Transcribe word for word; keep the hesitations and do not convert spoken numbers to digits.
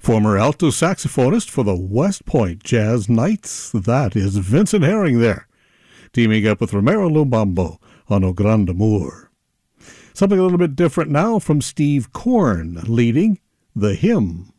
Former alto saxophonist for the West Point Jazz Knights, that is Vincent Herring there, teaming up with Romero Lubambo on O Grande Amour. Something a little bit different now from Steve Korn leading The Hymn.